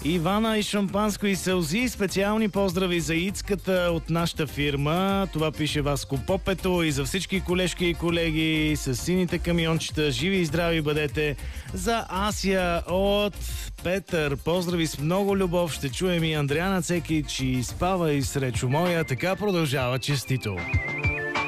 Ивана и шампанско и сълзи. Специални поздрави за Ицката от нашата фирма. Това пише Васко Попето и за всички колежки и колеги с сините камиончета. Живи и здрави бъдете. За Асия от Петър. Поздрави с много любов. Ще чуем и Андриана Цекич и Спава и сречу моя. Така продължава честито.